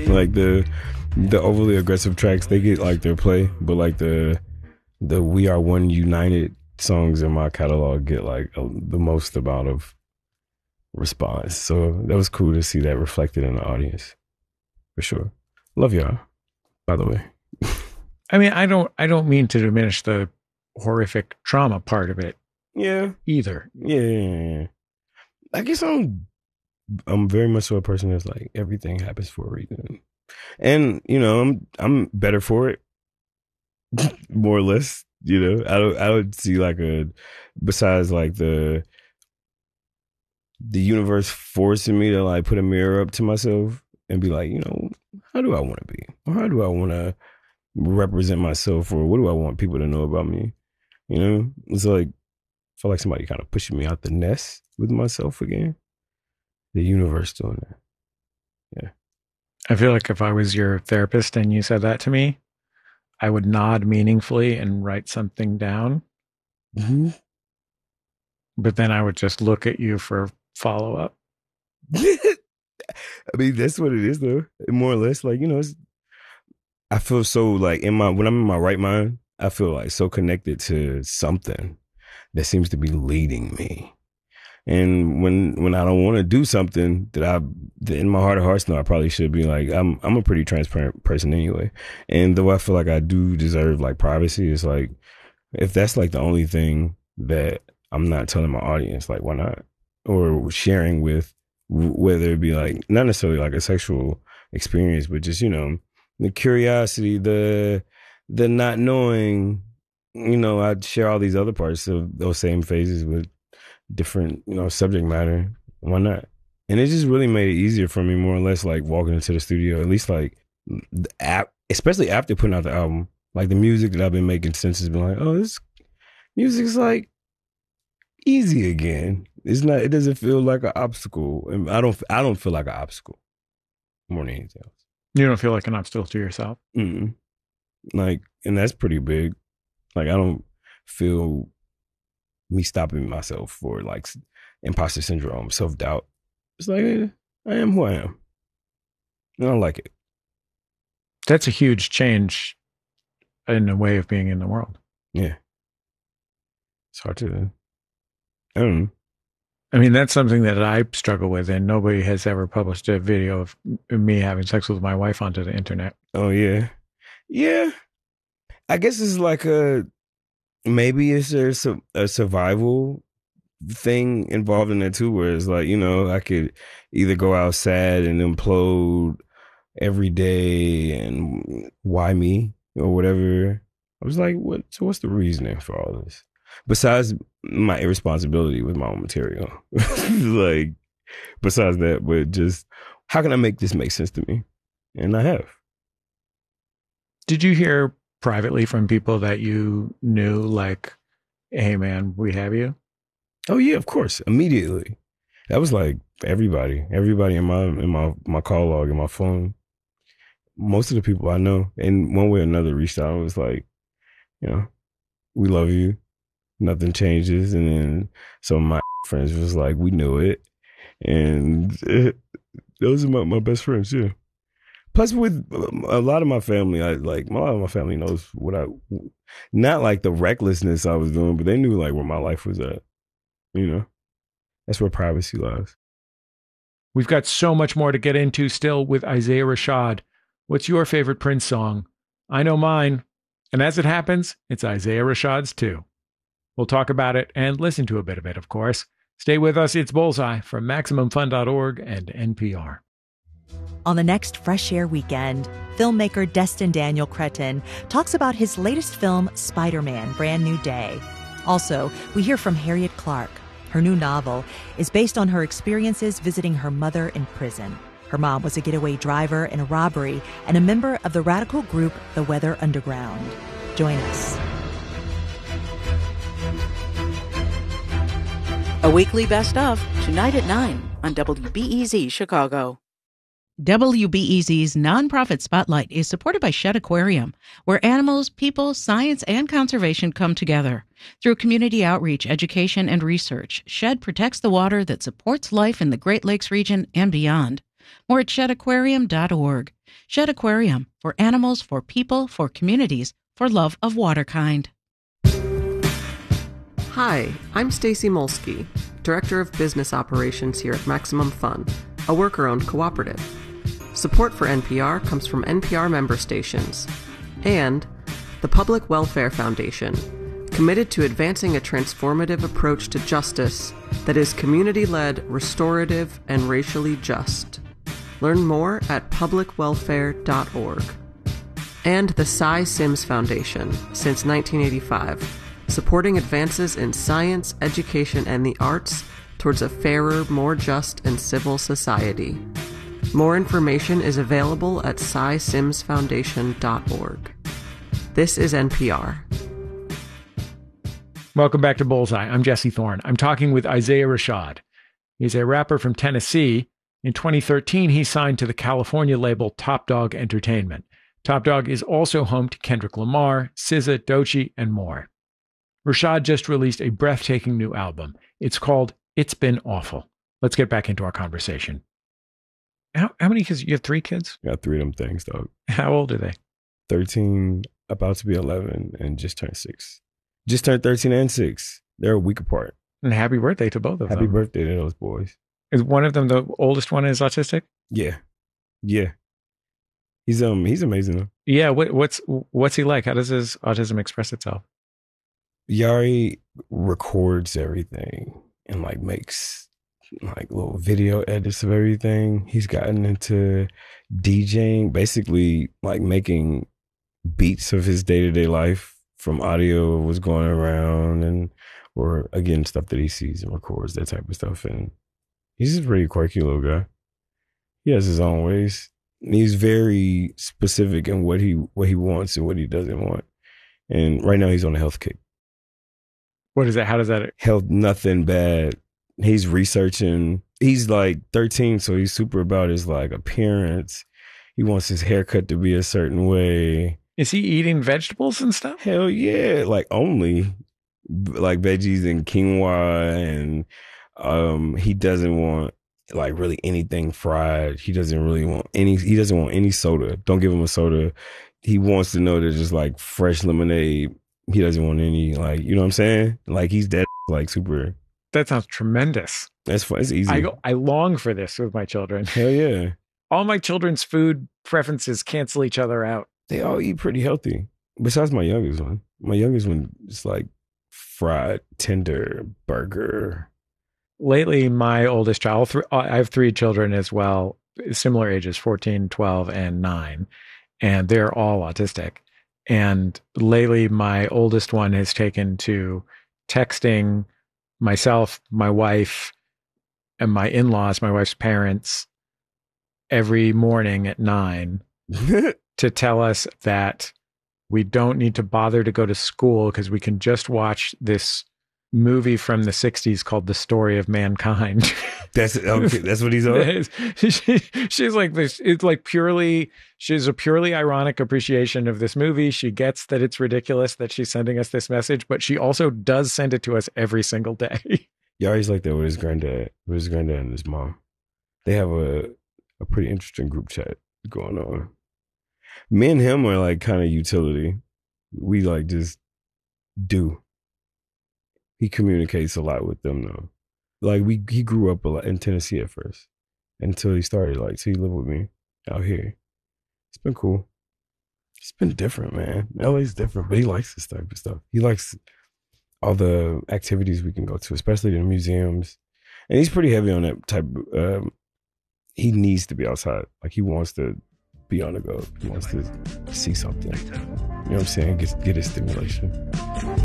Like the overly aggressive tracks, they get like their play, but like the We Are One United songs in my catalog get like the most amount of response. So that was cool to see that reflected in the audience, for sure. Love y'all, by the way. I mean, I don't mean to diminish the horrific trauma part of it. Yeah. Either. Yeah. I guess I'm very much so a person that's like everything happens for a reason, and you know I'm better for it, more or less. You know, I don't see like besides like the universe forcing me to like put a mirror up to myself and be like, you know, how do I want to be, or how do I want to represent myself, or what do I want people to know about me? You know, it's like I feel like somebody kind of pushing me out the nest with myself again. The universe doing that. Yeah. I feel like if I was your therapist and you said that to me, I would nod meaningfully and write something down. Mm-hmm. But then I would just look at you for follow-up. I mean, that's what it is, though. More or less, like, you know, I feel so like when I'm in my right mind, I feel like so connected to something that seems to be leading me. And when I don't want to do something that in my heart of hearts know I probably should be, like, I'm a pretty transparent person anyway. And though I feel like I do deserve like privacy, it's like, if that's like the only thing that I'm not telling my audience, like, why not? Or sharing with, whether it be like not necessarily like a sexual experience, but just, you know, the curiosity, the not knowing, you know, I'd share all these other parts of those same phases with different, you know, subject matter. Why not? And it just really made it easier for me, more or less, like walking into the studio, at least like the app, especially after putting out the album, like the music that I've been making since has been like, oh, this music's like easy again. It's not, it doesn't feel like an obstacle. And I don't feel like an obstacle more than anything else. You don't feel like an obstacle to yourself? Mm-mm. Like, and that's pretty big. Like, I don't feel me stopping myself for like imposter syndrome, self-doubt. It's like, I am who I am. And I like it. That's a huge change in a way of being in the world. Yeah. It's hard to, I don't know. I mean, that's something that I struggle with, and nobody has ever published a video of me having sex with my wife onto the internet. Oh, yeah. Yeah. I guess it's like maybe it's there's a survival thing involved in it too, where it's like, you know, I could either go out sad and implode every day and why me or whatever. I was like, what's the reasoning for all this? Besides my irresponsibility with my own material. Like, besides that, but just how can I make this make sense to me? And I have. Did you hear privately from people that you knew, like, hey man, we have you? Oh yeah, of course. Immediately. That was like everybody in my call log in my phone. Most of the people I know, in one way or another, reached out and was like, you know, we love you. Nothing changes. And then some of my friends was like, we knew it. And those are my best friends, yeah. Plus, with a lot of my family, a lot of my family knows not like the recklessness I was doing, but they knew like where my life was at. You know, that's where privacy lies. We've got so much more to get into still with Isaiah Rashad. What's your favorite Prince song? I know mine. And as it happens, it's Isaiah Rashad's too. We'll talk about it and listen to a bit of it, of course. Stay with us. It's Bullseye from MaximumFun.org and NPR. On the next Fresh Air weekend, filmmaker Destin Daniel Cretton talks about his latest film, Spider-Man: Brand New Day. Also, we hear from Harriet Clark. Her new novel is based on her experiences visiting her mother in prison. Her mom was a getaway driver in a robbery and a member of the radical group The Weather Underground. Join us. A weekly best of, tonight at 9 on WBEZ Chicago. WBEZ's nonprofit spotlight is supported by Shedd Aquarium, where animals, people, science, and conservation come together. Through community outreach, education, and research, Shedd protects the water that supports life in the Great Lakes region and beyond. More at shedaquarium.org. Shed Aquarium, for animals, for people, for communities, for love of water kind. Hi, I'm Stacy Molsky, Director of Business Operations here at Maximum Fun, a worker-owned cooperative. Support for NPR comes from NPR member stations and the Public Welfare Foundation, committed to advancing a transformative approach to justice that is community-led, restorative, and racially just. Learn more at publicwelfare.org. And the Cy Sims Foundation, since 1985, supporting advances in science, education, and the arts towards a fairer, more just, and civil society. More information is available at cysimsfoundation.org. This is NPR. Welcome back to Bullseye. I'm Jesse Thorne. I'm talking with Isaiah Rashad. He's a rapper from Tennessee. In 2013, he signed to the California label Top Dog Entertainment. Top Dog is also home to Kendrick Lamar, SZA, Doechii, and more. Rashad just released a breathtaking new album. It's called It's Been Awful. Let's get back into our conversation. How many kids? You have 3 kids? Got 3 of them things, dog. How old are they? 13, about to be 11, and just turned 6. Just turned 13 and 6. They're a week apart. And happy birthday to both of them. Happy birthday to those boys. Is one of them, the oldest one, is autistic? Yeah. He's amazing though. Yeah. What's he like? How does his autism express itself? Yari records everything and like makes like little video edits of everything. He's gotten into DJing, basically like making beats of his day-to-day life from audio of what's going around, and or again stuff that he sees and records, that type of stuff. And he's a pretty quirky little guy. He has his own ways. He's very specific in what he wants and what he doesn't want. And right now he's on a health kick. What is that? How does that? Health, nothing bad. He's researching. He's like 13, so he's super about his like appearance. He wants his haircut to be a certain way. Is he eating vegetables and stuff? Hell yeah, like only like veggies and quinoa, and he doesn't want like really anything fried. He doesn't want any soda. Don't give him a soda. He wants to know that just like fresh lemonade. He doesn't want any, like, you know what I'm saying? Like he's dead like super. That sounds tremendous. That's fun. It's easy. I long for this with my children. Hell yeah. All my children's food preferences cancel each other out. They all eat pretty healthy. Besides my youngest one. My youngest one is like fried, tender, burger. Lately, my oldest child, I have 3 children as well, similar ages, 14, 12, and 9. And they're all autistic. And lately, my oldest one has taken to texting myself, my wife, and my in-laws, my wife's parents, every morning at 9 to tell us that we don't need to bother to go to school because we can just watch this movie from the 60s called The Story of Mankind. That's okay. That's what he's on. She's like this. It's like she's a purely ironic appreciation of this movie. She gets that it's ridiculous that she's sending us this message, but she also does send it to us every single day. Yari's like that with his granddad and his mom. They have a pretty interesting group chat going on. Me and him are like kind of utility. We like just do. He communicates a lot with them though. Like he grew up a lot in Tennessee at first until he started so he lived with me out here. It's been cool. It's been different, man. LA's different, but he likes this type of stuff. He likes all the activities we can go to, especially the museums. And he's pretty heavy on that type. He needs to be outside. Like he wants to be on the go. He wants to see something. You know what I'm saying? Get his stimulation.